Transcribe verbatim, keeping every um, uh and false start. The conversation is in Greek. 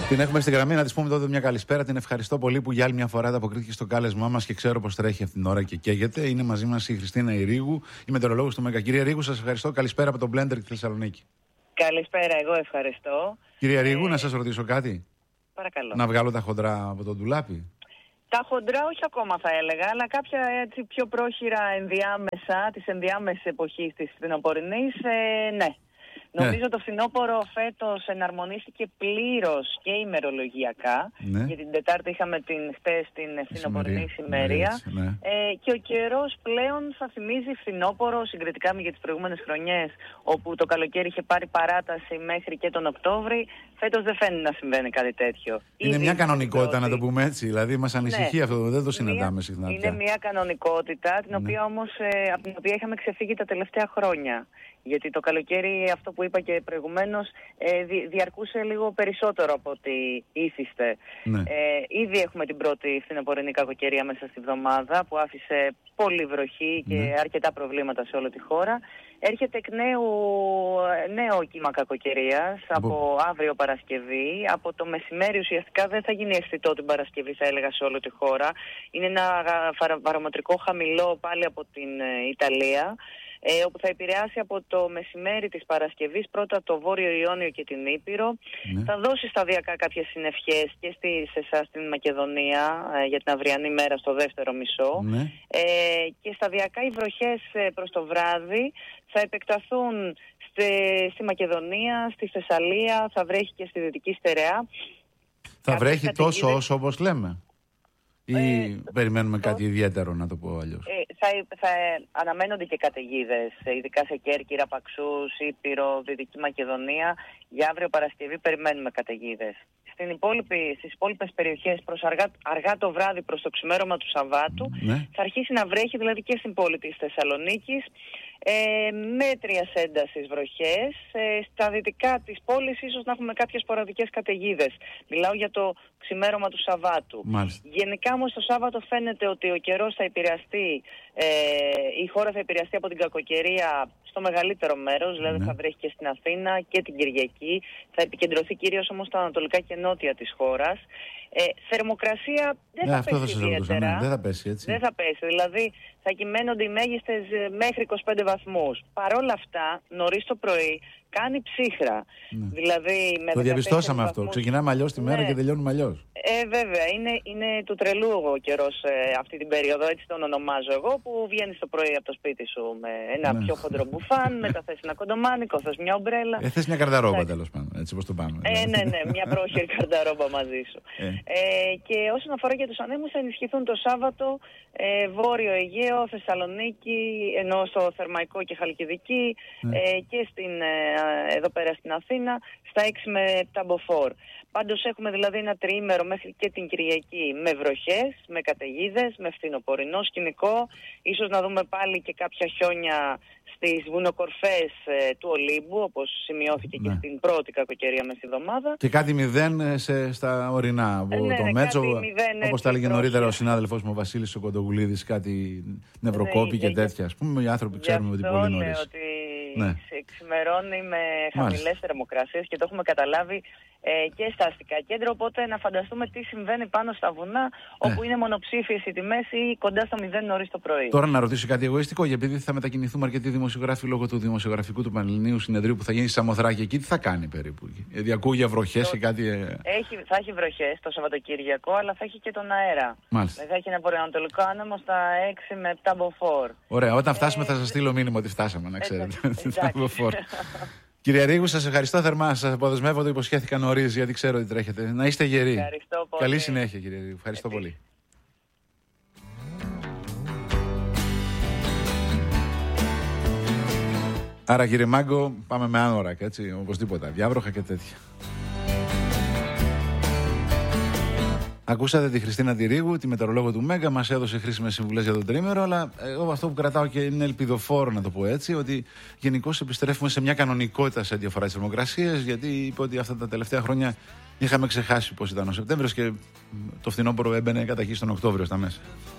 Την έχουμε στη γραμμή, να τη πούμε τότε μια καλησπέρα. Την ευχαριστώ πολύ που για άλλη μια φορά ανταποκρίθηκε στο κάλεσμά μας και ξέρω πως τρέχει αυτήν την ώρα και καίγεται. Είναι μαζί μας η Χριστίνα Ηρίγου, η μετεωρολόγος του Μέγκα. Κυρία Ηρίγου, σας ευχαριστώ. Καλησπέρα από τον Blender τη Θεσσαλονίκη. Καλησπέρα, εγώ ευχαριστώ. Κυρία Ηρίγου, ε... να σας ρωτήσω κάτι. Παρακαλώ. Να βγάλω τα χοντρά από το ντουλάπι. Τα χοντρά όχι ακόμα θα έλεγα, αλλά κάποια έτσι πιο πρόχειρα ενδιάμεσα, της ενδιάμεσης εποχής της φθινοπορεινής, ε, ναι. Ναι. Νομίζω το φθινόπωρο φέτος εναρμονίστηκε πλήρως και ημερολογιακά. Ναι. Για την Τετάρτη είχαμε την, χτες την φθινοπορεινή σημερία. Ναι. Ε, και ο καιρός πλέον θα θυμίζει φθινόπωρο συγκριτικά με για τις προηγούμενες χρονιές, όπου το καλοκαίρι είχε πάρει παράταση μέχρι και τον Οκτώβρη. Φέτος δεν φαίνεται να συμβαίνει κάτι τέτοιο. Είναι Ήδη μια κανονικότητα, πρώτη... να το πούμε έτσι. Δηλαδή μας ανησυχεί, ναι, αυτό, δεν το συναντάμε συχνά. Είναι μια κανονικότητα, την οποία ναι. όμως, ε, από την οποία είχαμε ξεφύγει τα τελευταία χρόνια. Γιατί το καλοκαίρι, αυτό που είπα και προηγουμένως, ε, δι, διαρκούσε λίγο περισσότερο από ό,τι ήθιστε. Ναι. Ε, ήδη έχουμε την πρώτη φθινοπορεινή κακοκαιρία μέσα στη βδομάδα, που άφησε πολύ βροχή και ναι. αρκετά προβλήματα σε όλη τη χώρα. Έρχεται εκ νέου νέο κύμα κακοκαιρίας από Μπο. αύριο Παρασκευή. Από το μεσημέρι ουσιαστικά δεν θα γίνει αισθητό την Παρασκευή, θα έλεγα, σε όλη τη χώρα. Είναι ένα βαρομετρικό χαμηλό πάλι από την Ιταλία, Ε, όπου θα επηρεάσει από το μεσημέρι της Παρασκευής πρώτα το Βόρειο Ιόνιο και την Ήπειρο. Ναι. Θα δώσει σταδιακά κάποιες συννεφιές και στη, σε εσάς στην Μακεδονία ε, για την αυριανή μέρα στο δεύτερο μισό. Ναι. Ε, και σταδιακά οι βροχές ε, προς το βράδυ θα επεκταθούν στη, στη Μακεδονία, στη Θεσσαλία, θα βρέχει και στη Δυτική Στερεά. Θα κάποιες βρέχει καταιγίδες... τόσο όσο όπως λέμε? Ή ε, περιμένουμε το... κάτι ιδιαίτερο, να το πω αλλιώς? Ε, θα, θα αναμένονται και καταιγίδες, ειδικά σε Κέρκυρα, Παξούς, Ήπειρο, Δυτική Μακεδονία. Για αύριο Παρασκευή περιμένουμε καταιγίδες. Στην υπόλοιπη, στις υπόλοιπες περιοχές προς αργά, αργά το βράδυ προς το ξημέρωμα του Σαββάτου, ναι, θα αρχίσει να βρέχει, δηλαδή και στην πόλη της Θεσσαλονίκης, ε, μέτριας έντασης βροχές. Ε, στα δυτικά της πόλης ίσως να έχουμε κάποιες σποραδικές καταιγίδες. Μιλάω για το ξημέρωμα του Σαββάτου. Μάλιστα. Γενικά όμως το Σάββατο φαίνεται ότι ο καιρός θα επηρεαστεί, ε, η χώρα θα επηρεαστεί από την κακοκαιρία στο μεγαλύτερο μέρος, δηλαδή ναι, θα βρέχει και στην Αθήνα και την Κυριακή. Θα επικεντρωθεί κυρίως όμως στα ανατολικά και νότια της χώρας. Ε, θερμοκρασία δεν ναι, θα πέσει θα ιδιαίτερα. Ναι, δεν θα πέσει έτσι. Δεν θα πέσει, δηλαδή θα κυμαίνονται οι μέγιστες μέχρι είκοσι πέντε βαθμούς. Παρ' όλα αυτά, νωρίς το πρωί κάνει ψύχρα. Ναι. Δηλαδή, με το διαπιστώσαμε αυτό. βαθμούς... Ξεκινάμε αλλιώς τη μέρα, ναι, και τελειώνουμε αλλιώς. Ε, βέβαια. Είναι, είναι του τρελού ο καιρός ε, αυτή την περίοδο, έτσι τον ονομάζω εγώ, που βγαίνεις το πρωί από το σπίτι σου με ένα ναι, πιο χοντρό μπουφάν, μετά θες ένα κοντομάνικο, θες μια ομπρέλα. Ε, θες μια καρδαρόμπα, τέλος πάντων, έτσι όπως το πάμε. Ε, ναι, ναι, μια πρόχειρη καρδαρόμπα μαζί σου. Ε. Ε, και όσον αφορά για τους ανέμους, θα ενισχυθούν το Σάββατο ε, Βόρειο Αιγαίο, Θεσσαλονίκη, ενώ στο Θερμαϊκό και Χαλκιδική, ναι, ε, και στην, ε, εδώ πέρα στην Αθήνα, στα έξι με επτά μποφόρ. Πάντως έχουμε δηλαδή ένα τριήμερο μέχρι και την Κυριακή με βροχές, με καταιγίδες, με φθινοπορεινό σκηνικό. Ίσως να δούμε πάλι και κάποια χιόνια στις βουνοκορφές ε, του Ολύμπου, όπως σημειώθηκε, ναι, και στην πρώτη κακοκαιρία μες τη εβδομάδα. Και κάτι μηδέν σε, στα ορεινά. Ε, ναι, το ναι, Μέτσο, μηδέν, όπως τα έλεγε νωρίτερα ο συνάδελφος μου ο Βασίλης ο Κοντογουλίδης, κάτι νευροκόπη, ναι, και τέτοια. Ας πούμε, οι άνθρωποι ξέρουμε ότι πολύ νωρίς. Ότι ναι, ξημερώνει με χαμηλές θερμοκρασίες και το έχουμε καταλάβει ε, και στα αστικά κέντρα, οπότε να φανταστούμε τι συμβαίνει πάνω στα βουνά, όπου ναι, είναι μονοψήφιες οι τιμές ή κοντά στο μηδέν νωρίς το πρωί. Τώρα να ρωτήσω κάτι εγωιστικό, γιατί επειδή θα μετακινηθούμε αρκετοί δημοσιογράφοι λόγω του δημοσιογραφικού του Πανελληνίου Συνεδρίου που θα γίνει στη Σαμοθράκη, εκεί τι θα κάνει περίπου? Δηλαδή ακούω για βροχές ή κάτι. Έχει, θα έχει βροχές το Σαββατοκύριακο, αλλά θα έχει και τον αέρα. Μάλιστα. Θα έχει ένα βορειοανατολικό άνεμο στα έξι με επτά μποφόρ. Ωραία, όταν φτάσουμε ε, θα σας στείλω μήνυμα ότι φτάσαμε, να ξέρετε. Κυρία Ηρίγου, σας ευχαριστώ θερμά. Σας αποδεσμεύω, το υποσχέθηκα νωρίς, γιατί ξέρω ότι τρέχετε. Να είστε γεροί. Ευχαριστώ πολύ. Καλή συνέχεια, κύριε Ηρίγου. Ευχαριστώ Επίσης. πολύ. Άρα, κύριε Μάγκο, πάμε με άνορα, έτσι, οπωσδήποτε. Διάβροχα και τέτοια. Ακούσατε τη Χριστίνα Ηρίγου, τη μετεωρολόγο του Μέγκα, μας έδωσε χρήσιμες συμβουλές για τον τρίμερο, αλλά εγώ αυτό που κρατάω και είναι ελπιδοφόρο, να το πω έτσι, ότι γενικώς επιστρέφουμε σε μια κανονικότητα σε ό,τι αφορά τις θερμοκρασίες, γιατί είπε ότι αυτά τα τελευταία χρόνια είχαμε ξεχάσει πώς ήταν ο Σεπτέμβριος και το φθινόπωρο έμπαινε κατά εκεί στον Οκτώβριο στα μέσα.